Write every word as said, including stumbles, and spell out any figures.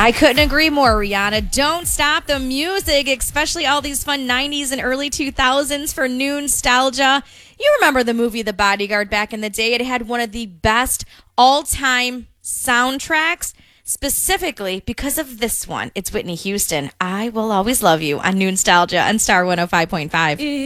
I couldn't agree more, Rihanna. Don't stop the music, especially all these fun nineties and early two thousands for new nostalgia. You remember the movie The Bodyguard back in the day. It had one of the best all-time soundtracks, specifically because of this one. It's Whitney Houston. I Will Always Love You on New Nostalgia on Star one oh five point five.